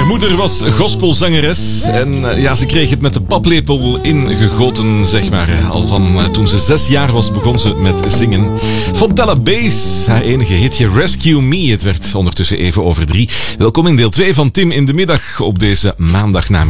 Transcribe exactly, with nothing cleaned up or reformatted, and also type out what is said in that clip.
moeder was gospelzangeres en uh, ja, ze kreeg het met de paplepel ingegoten, zeg maar. Al van uh, toen ze zes jaar was begon ze met zingen. Fontella Bass, haar enige hitje Rescue Me. Het werd ondertussen even over drie. Welkom in deel twee van Tim in de Middag op deze maandagnamiddag.